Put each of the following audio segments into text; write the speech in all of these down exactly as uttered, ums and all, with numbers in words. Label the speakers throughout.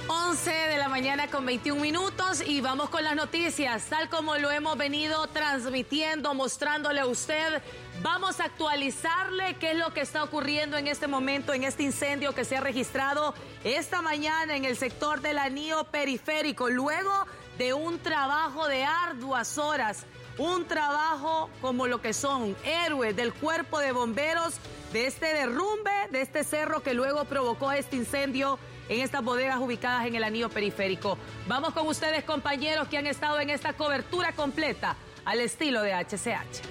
Speaker 1: once de la mañana con veintiún minutos y vamos con las noticias, tal como lo hemos venido transmitiendo, mostrándole a usted. Vamos a actualizarle qué es lo que está ocurriendo en este momento, en este incendio que se ha registrado esta mañana en el sector del anillo periférico, luego de un trabajo de arduas horas, un trabajo como lo que son héroes del cuerpo de bomberos, de este derrumbe, de este cerro que luego provocó este incendio en estas bodegas ubicadas en el anillo periférico. Vamos con ustedes, compañeros, que han estado en esta cobertura completa al estilo de H C H.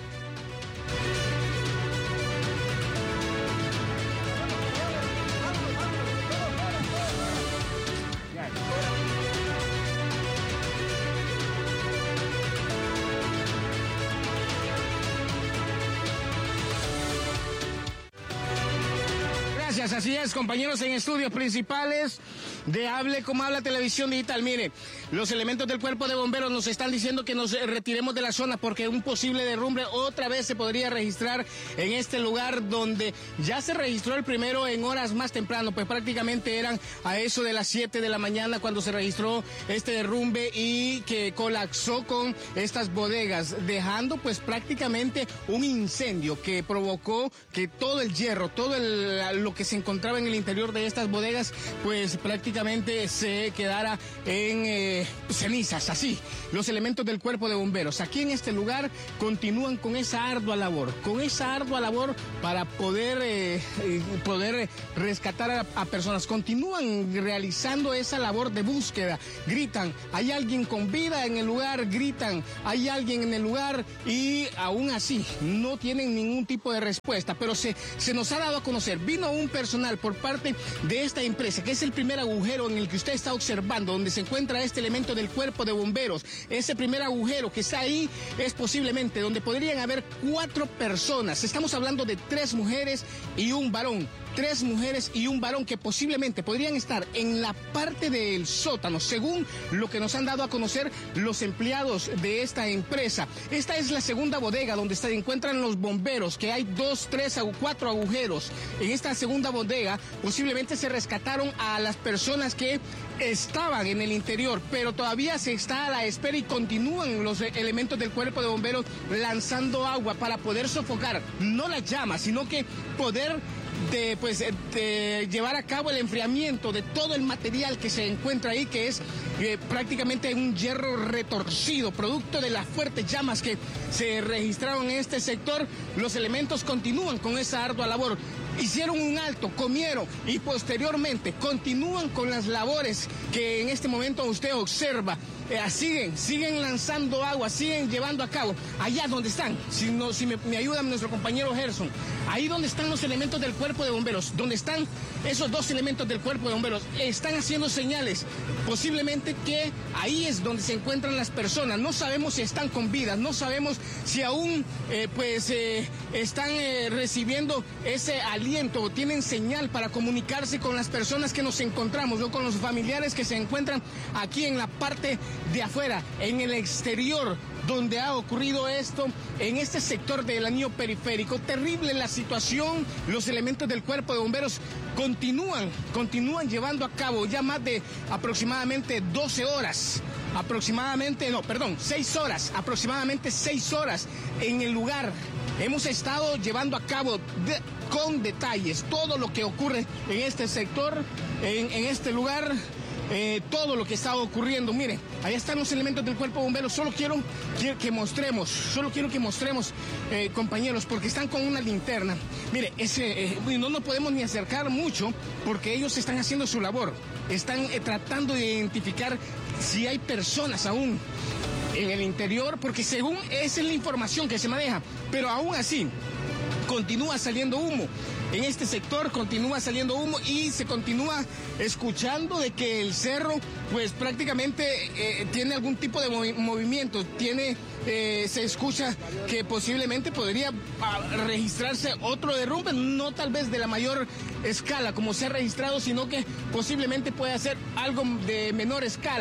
Speaker 2: Así es, compañeros, en estudios principales de Hable como Habla Televisión Digital. Mire, los elementos del cuerpo de bomberos nos están diciendo que nos retiremos de la zona porque un posible derrumbe otra vez se podría registrar en este lugar donde ya se registró el primero en horas más temprano, pues prácticamente eran a eso de las siete de la mañana cuando se registró este derrumbe y que colapsó con estas bodegas, dejando pues prácticamente un incendio que provocó que todo el hierro, todo el, lo que se encontraba en el interior de estas bodegas, pues prácticamente se quedara en eh, cenizas, así. Los elementos del cuerpo de bomberos aquí en este lugar continúan con esa ardua labor, con esa ardua labor para poder, eh, eh, poder rescatar a, a personas. Continúan realizando esa labor de búsqueda. Gritan, hay alguien con vida en el lugar, gritan, hay alguien en el lugar y aún así no tienen ningún tipo de respuesta, pero se, se nos ha dado a conocer, vino un personal por parte de esta empresa, que es el primer agujero en el que usted está observando, donde se encuentra este elemento del cuerpo de bomberos. Ese primer agujero que está ahí es posiblemente donde podrían haber cuatro personas. Estamos hablando de tres mujeres y un varón. Tres mujeres y un varón que posiblemente podrían estar en la parte del sótano, según lo que nos han dado a conocer los empleados de esta empresa. Esta es la segunda bodega donde se encuentran los bomberos, que hay dos, tres o cuatro agujeros. En esta segunda bodega posiblemente se rescataron a las personas que estaban en el interior, pero todavía se está a la espera y continúan los elementos del cuerpo de bomberos lanzando agua para poder sofocar, no las llamas, sino que poder de pues de llevar a cabo el enfriamiento de todo el material que se encuentra ahí, que es eh, prácticamente un hierro retorcido, producto de las fuertes llamas que se registraron en este sector. Los elementos continúan con esa ardua labor. Hicieron un alto, comieron y posteriormente continúan con las labores que en este momento usted observa. Eh, siguen, siguen lanzando agua, siguen llevando a cabo. Allá donde están, si, no, si me, me ayuda nuestro compañero Gerson, ahí donde están los elementos del cuerpo de bomberos, donde están esos dos elementos del cuerpo de bomberos, están haciendo señales, posiblemente que ahí es donde se encuentran las personas. No sabemos si están con vida, no sabemos si aún eh, pues eh, están eh, recibiendo ese aliento o tienen señal para comunicarse con las personas que nos encontramos, o con los familiares que se encuentran aquí en la parte de afuera, en el exterior, donde ha ocurrido esto, en este sector del anillo periférico. Terrible la situación. Los elementos del cuerpo de bomberos continúan, continúan llevando a cabo ya más de aproximadamente doce horas, aproximadamente, no, perdón, seis horas, aproximadamente seis horas en el lugar. Hemos estado llevando a cabo de, con detalles todo lo que ocurre en este sector, en, en este lugar. Eh, todo lo que está ocurriendo. Mire, ahí están los elementos del cuerpo de bomberos. Solo quiero, quiero que mostremos, solo quiero que mostremos, eh, compañeros, porque están con una linterna. Mire, ese, eh, no nos podemos ni acercar mucho porque ellos están haciendo su labor. Están eh, tratando de identificar si hay personas aún en el interior, porque según esa es la información que se maneja, pero aún así continúa saliendo humo. En este sector continúa saliendo humo y se continúa escuchando de que el cerro pues prácticamente eh, tiene algún tipo de movi movimiento, tiene, eh, se escucha que posiblemente podría a, registrarse otro derrumbe, no tal vez de la mayor escala como se ha registrado, sino que posiblemente puede ser algo de menor escala.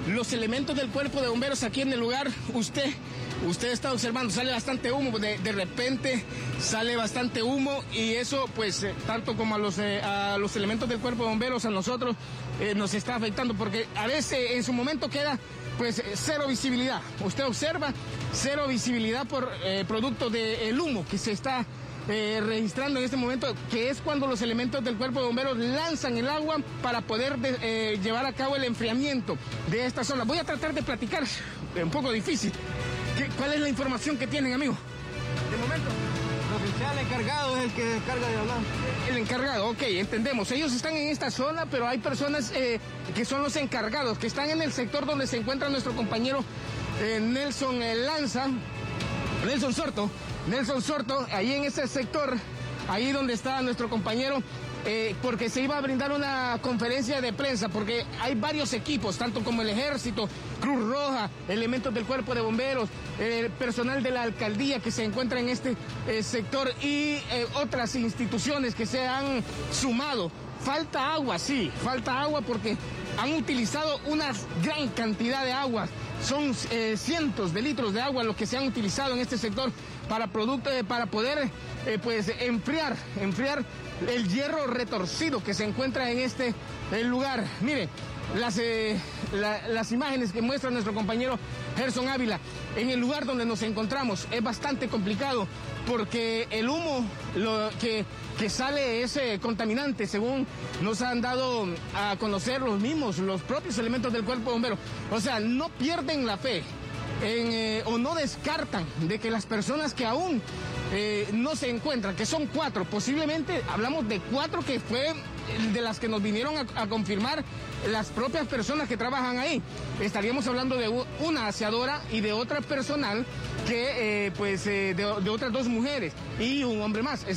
Speaker 2: los elementos del cuerpo de bomberos aquí en el lugar, usted, usted está observando, sale bastante humo, de, de repente sale bastante humo y eso pues eh, tanto como a los, eh, a los elementos del cuerpo de bomberos, a nosotros eh, nos está afectando porque a veces en su momento queda pues cero visibilidad. Usted observa cero visibilidad por eh, producto del humo que se está eh, registrando en este momento, que es cuando los elementos del cuerpo de bomberos lanzan el agua para poder de, eh, llevar a cabo el enfriamiento de esta zona. Voy a tratar de platicar, un poco difícil. ¿Qué, ¿Cuál es la información que tienen, amigo? De momento.
Speaker 3: El oficial encargado es el que encarga de hablar.
Speaker 2: El encargado, ok, entendemos. Ellos están en esta zona, pero hay personas eh, que son los encargados, que están en el sector donde se encuentra nuestro compañero eh, Nelson eh, Lanza, Nelson Sorto, Nelson Sorto, ahí en ese sector, ahí donde está nuestro compañero, eh, porque se iba a brindar una conferencia de prensa, porque hay varios equipos, tanto como el Ejército, Cruz Roja, elementos del Cuerpo de Bomberos, eh, personal de la alcaldía que se encuentra en este eh, sector y eh, otras instituciones que se han sumado. Falta agua, sí, falta agua porque han utilizado una gran cantidad de agua. Son eh, cientos de litros de agua los que se han utilizado en este sector para, producto, eh, para poder eh, pues, enfriar, enfriar el hierro retorcido que se encuentra en este el lugar. Mire, las, eh, la, las imágenes que muestra nuestro compañero Gerson Ávila, en el lugar donde nos encontramos es bastante complicado porque el humo lo que, que sale es eh, contaminante, según nos han dado a conocer los mismos, los propios elementos del cuerpo de bomberos. O sea, no pierden la fe en, eh, o no descartan de que las personas que aún eh, no se encuentran, que son cuatro, posiblemente hablamos de cuatro que fue de las que nos vinieron a, a confirmar las propias personas que trabajan ahí. Estaríamos hablando de una aseadora y de otra personal que, eh, pues, eh, de, de otras dos mujeres y un hombre más.